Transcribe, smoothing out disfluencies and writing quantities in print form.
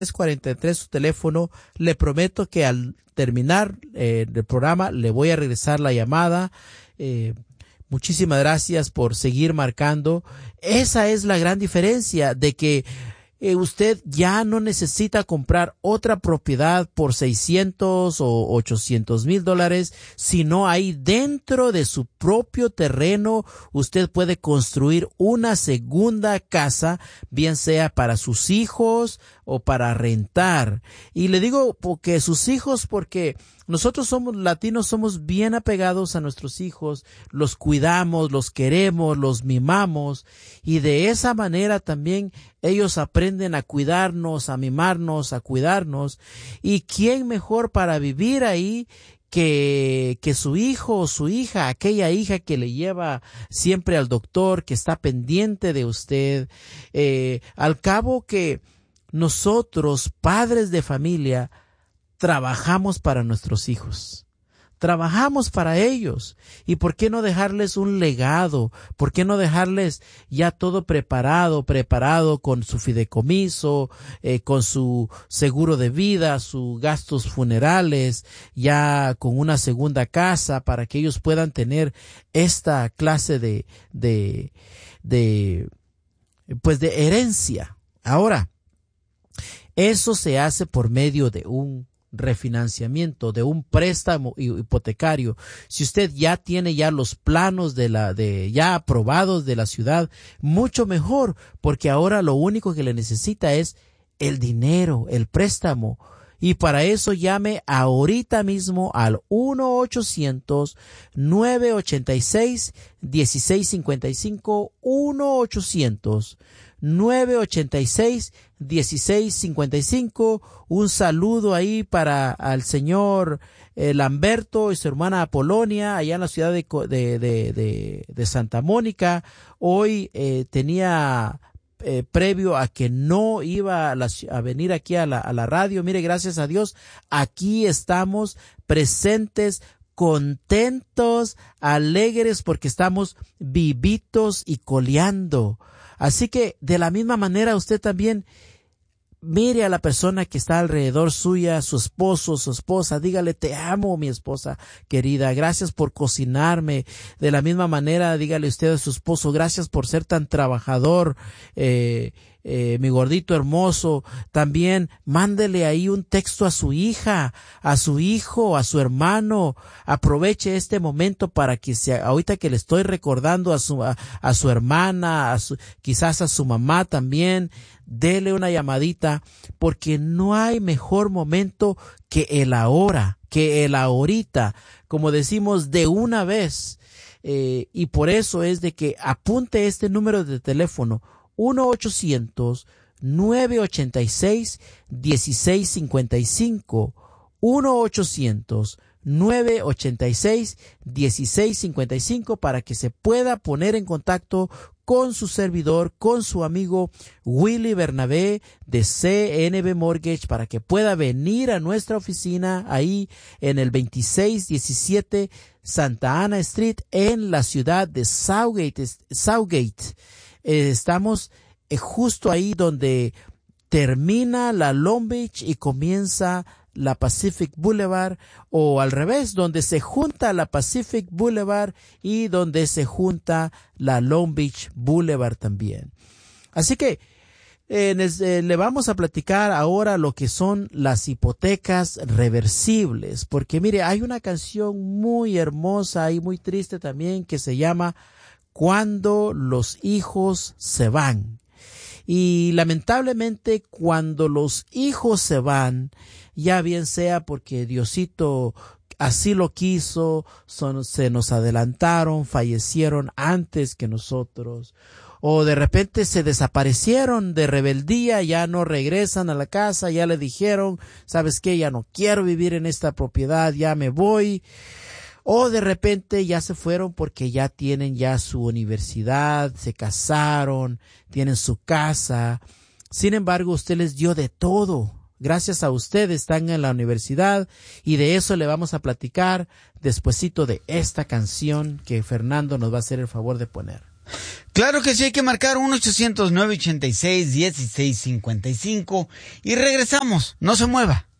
43 su teléfono. Le prometo que al terminar el programa le voy a regresar la llamada. Muchísimas gracias por seguir marcando. Esa es la gran diferencia, de que usted ya no necesita comprar otra propiedad por 600 o 800 mil dólares, sino ahí dentro de su propio terreno usted puede construir una segunda casa, bien sea para sus hijos o para rentar. Y le digo porque sus hijos, porque nosotros somos latinos, somos bien apegados a nuestros hijos, los cuidamos, los queremos, los mimamos, y de esa manera también ellos aprenden a cuidarnos, a mimarnos, a cuidarnos. ¿Y quién mejor para vivir ahí que su hijo o su hija, aquella hija que le lleva siempre al doctor, que está pendiente de usted? Al cabo que nosotros, padres de familia, trabajamos para nuestros hijos. Trabajamos para ellos. ¿Y por qué no dejarles un legado? ¿Por qué no dejarles ya todo preparado con su fideicomiso, con su seguro de vida, sus gastos funerales, ya con una segunda casa, para que ellos puedan tener esta clase de herencia? Ahora, eso se hace por medio de un refinanciamiento, de un préstamo hipotecario. Si usted ya tiene ya los planos ya aprobados de la ciudad, mucho mejor, porque ahora lo único que le necesita es el dinero, el préstamo. Y para eso llame ahorita mismo al 1-800-986-1655, 1-800-986-1655. Un saludo ahí para al señor Lamberto y su hermana Apolonia allá en la ciudad de Santa Mónica. Hoy tenía previo a que no iba a venir aquí a la radio. Mire, gracias a Dios, aquí estamos presentes, contentos, alegres, porque estamos vivitos y coleando. Así que de la misma manera usted también mire a la persona que está alrededor suya, su esposo, su esposa, dígale: te amo, mi esposa querida, gracias por cocinarme. De la misma manera, dígale usted a su esposo: gracias por ser tan trabajador, mi gordito hermoso. También mándele ahí un texto a su hija, a su hijo, a su hermano. Aproveche este momento para que ahorita que le estoy recordando a su hermana, quizás a su mamá también, dele una llamadita, porque no hay mejor momento que el ahora, que el ahorita, como decimos, de una vez. Y por eso es de que apunte este número de teléfono: 1-800-986-1655, 1-800-986-1655, para que se pueda poner en contacto con su servidor, con su amigo Willy Bernabé de CNB Mortgage, para que pueda venir a nuestra oficina ahí en el 2617 Santa Ana Street en la ciudad de Southgate. Estamos justo ahí donde termina la Long Beach y comienza la Pacific Boulevard, o al revés, donde se junta la Pacific Boulevard y donde se junta la Long Beach Boulevard también. Así que le vamos a platicar ahora lo que son las hipotecas reversibles, porque mire, hay una canción muy hermosa y muy triste también que se llama Cuando los hijos se van. Y lamentablemente, cuando los hijos se van, ya bien sea porque Diosito así lo quiso, se nos adelantaron, fallecieron antes que nosotros, o de repente se desaparecieron de rebeldía, ya no regresan a la casa, ya le dijeron: ¿sabes qué? Ya no quiero vivir en esta propiedad, ya me voy. O de repente ya se fueron porque ya tienen ya su universidad, se casaron, tienen su casa. Sin embargo, usted les dio de todo. Gracias a usted están en la universidad, y de eso le vamos a platicar despuesito de esta canción que Fernando nos va a hacer el favor de poner. Claro que sí, hay que marcar 1-800-986-1655 y regresamos. No se mueva.